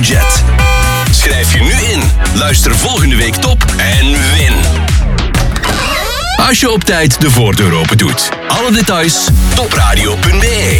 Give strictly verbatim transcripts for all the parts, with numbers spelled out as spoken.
budget. Schrijf je nu in, luister volgende week top en win. Als je op tijd de voordeur open doet. Alle details topradio punt b e.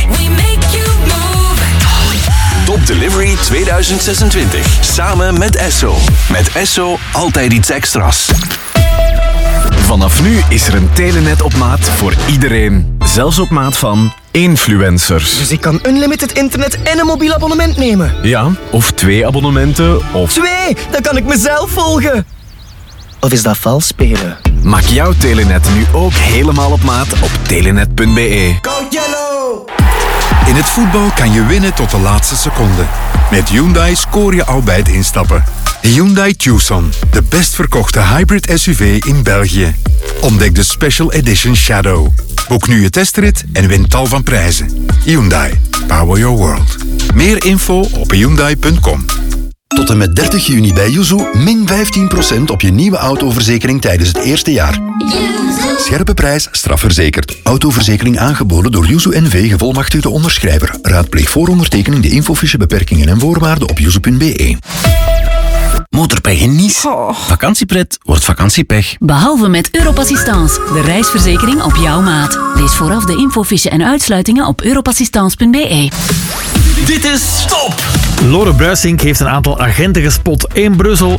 Top Delivery tweeduizend zesentwintig. Samen met Esso. Met Esso altijd iets extra's. Vanaf nu is er een telenet op maat voor iedereen. Zelfs op maat van influencers. Dus ik kan unlimited internet en een mobiel abonnement nemen? Ja, of twee abonnementen, of... Twee! Dan kan ik mezelf volgen! Of is dat vals spelen? Maak jouw telenet nu ook helemaal op maat op telenet punt b e. Go Yellow! In het voetbal kan je winnen tot de laatste seconde. Met Hyundai scoor je al bij het instappen. Hyundai Tucson, de best verkochte hybrid S U V in België. Ontdek de Special Edition Shadow. Boek nu je testrit en win tal van prijzen. Hyundai, power your world. Meer info op hyundai punt com. Tot en met dertig juni bij Yuzu min vijftien procent op je nieuwe autoverzekering tijdens het eerste jaar. Scherpe prijs, strafverzekerd. Autoverzekering aangeboden door Yuzu N V, gevolmachtigde onderschrijver. Raadpleeg voor ondertekening de infofiche beperkingen en voorwaarden op yuzu punt b e. Motorpech in Nice. Oh. Vakantiepret wordt vakantiepech. Behalve met Europassistance, de reisverzekering op jouw maat. Lees vooraf de infofiche en uitsluitingen op europassistance punt b e. Dit is Top! Lore Bruisink heeft een aantal agenten gespot in Brussel.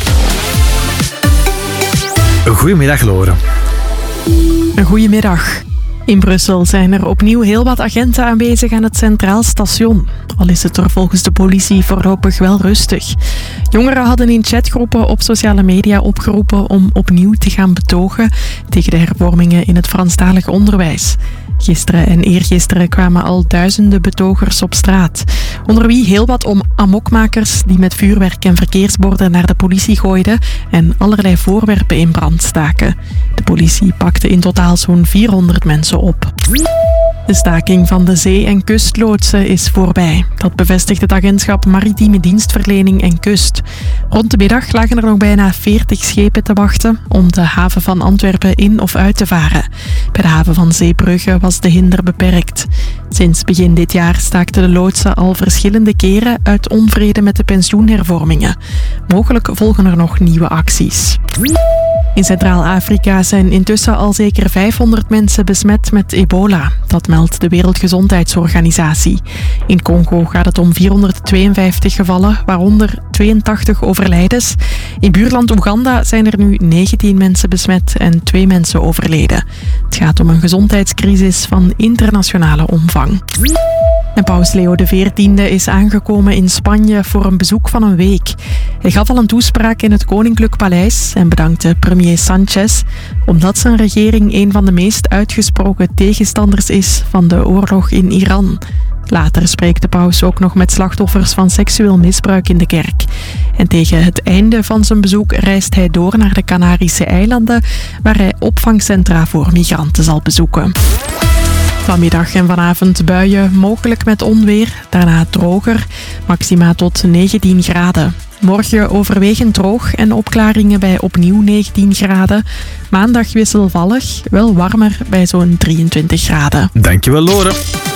Goedemiddag, Lore. Goedemiddag. In Brussel zijn er opnieuw heel wat agenten aanwezig aan het Centraal Station. Al is het er volgens de politie voorlopig wel rustig. Jongeren hadden in chatgroepen op sociale media opgeroepen om opnieuw te gaan betogen tegen de hervormingen in het Franstalig onderwijs. Gisteren en eergisteren kwamen al duizenden betogers op straat. Onder wie heel wat om amokmakers die met vuurwerk en verkeersborden naar de politie gooiden en allerlei voorwerpen in brand staken. De politie pakte in totaal zo'n vierhonderd mensen op. De staking van de zee- en kustloodsen is voorbij. Dat bevestigt het agentschap Maritieme Dienstverlening en Kust. Rond de middag lagen er nog bijna veertig schepen te wachten om de haven van Antwerpen in of uit te varen. Bij de haven van Zeebrugge was de hinder beperkt. Sinds begin dit jaar staakten de loodsen al verschillende keren uit onvrede met de pensioenhervormingen. Mogelijk volgen er nog nieuwe acties. In Centraal-Afrika zijn intussen al zeker vijfhonderd mensen besmet met ebola. Dat meldt de Wereldgezondheidsorganisatie. In Congo gaat het om vierhonderdtweeënvijftig gevallen, waaronder tweeëntachtig overlijdens. In buurland Oeganda zijn er nu negentien mensen besmet en twee mensen overleden. Het gaat om een gezondheidscrisis van internationale omvang. En paus Leo de veertiende is aangekomen in Spanje voor een bezoek van een week. Hij gaf al een toespraak in het Koninklijk Paleis en bedankte premier Sanchez, omdat zijn regering een van de meest uitgesproken tegenstanders is van de oorlog in Iran. Later spreekt de paus ook nog met slachtoffers van seksueel misbruik in de kerk. En tegen het einde van zijn bezoek reist hij door naar de Canarische eilanden, waar hij opvangcentra voor migranten zal bezoeken. Vanmiddag en vanavond buien, mogelijk met onweer, daarna droger, maxima tot negentien graden. Morgen overwegend droog en opklaringen bij opnieuw negentien graden. Maandag wisselvallig, wel warmer bij zo'n drieëntwintig graden. Dankjewel, Lore.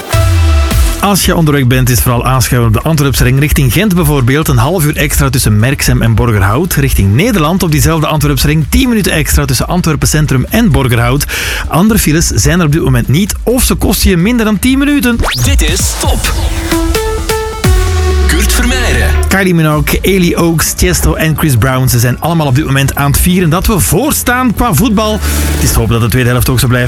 Als je onderweg bent, is vooral aanschuiven op de Antwerpsring richting Gent bijvoorbeeld. Een half uur extra tussen Merksem en Borgerhout. Richting Nederland op diezelfde Antwerpsring tien minuten extra tussen Antwerpen Centrum en Borgerhout. Andere files zijn er op dit moment niet of ze kosten je minder dan tien minuten. Dit is Top! Kurt Vermeijren. Kylie Minogue, Ellie Oaks, Tiesto en Chris Brown. Ze zijn allemaal op dit moment aan het vieren dat we voorstaan qua voetbal. Het is te hopen dat de tweede helft ook zo blijft.